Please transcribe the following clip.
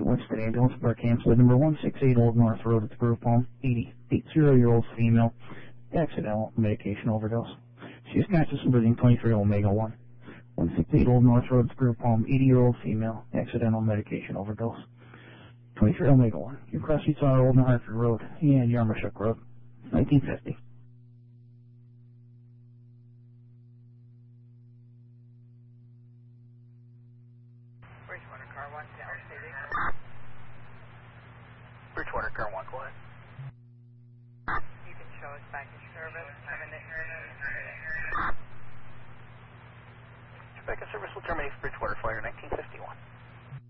Winston Ambulance, Barkham, sled number 168 Old North Road at the Group Home, 80-year-old female, accidental medication overdose. She is conscious and breathing, 23 Omega 1. 168 Old North Road at the Group Home, 80-year-old female, accidental medication overdose. 23 Omega 1. Your cross streets are Old New Hartford Road and Yarmouth Road, 1950. Bridgewater, car 1, LCD. Bridgewater, car 1, go ahead. You can show us back in service. Back in service will terminate for Bridgewater Flyer 1951.